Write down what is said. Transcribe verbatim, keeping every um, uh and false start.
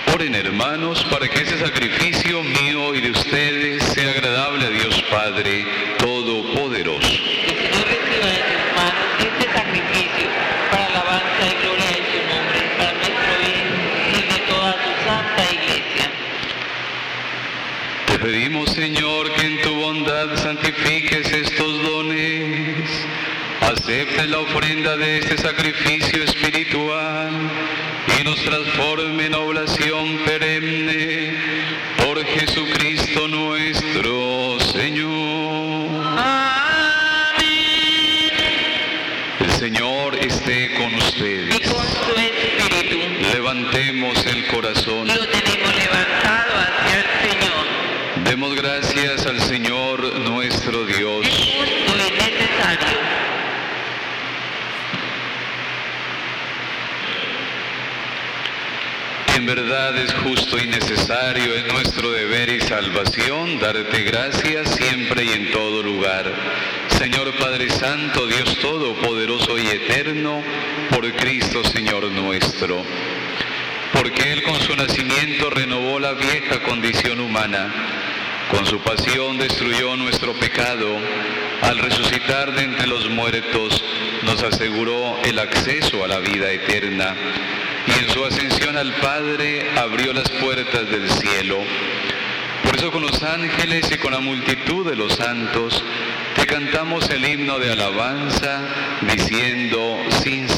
Oren, hermanos, para que ese sacrificio mío y de ustedes sea agradable a Dios Padre Todopoderoso. Que el Señor reciba de tus manos este sacrificio para alabanza y gloria de su nombre, para nuestro bien y el de toda tu santa iglesia. Te pedimos, Señor, que en tu bondad santifiques estos dones. Acepte la ofrenda de este sacrificio espiritual y nos transforme en oblación perenne por Jesucristo nuestro Señor. Amén. El Señor esté con Y ustedes. con su espíritu Levantemos el corazón. lo tenemos levantado hacia el Señor. Demos gracias al Señor nuestro Dios. Es justo y necesario. En verdad es justo y necesario, es nuestro deber y salvación darte gracias siempre y en todo lugar. Señor Padre Santo, Dios Todopoderoso y Eterno, por Cristo Señor nuestro. Porque Él con su nacimiento renovó la vieja condición humana, con su pasión destruyó nuestro pecado, al resucitar de entre los muertos nos aseguró el acceso a la vida eterna. Y en su ascensión al Padre abrió las puertas del cielo. Por eso con los ángeles y con la multitud de los santos te cantamos el himno de alabanza, diciendo sin